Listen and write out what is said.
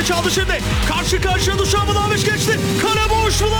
Çaldı şimdi. Karşı karşıya Dušan Vlahović geçti. Kale boş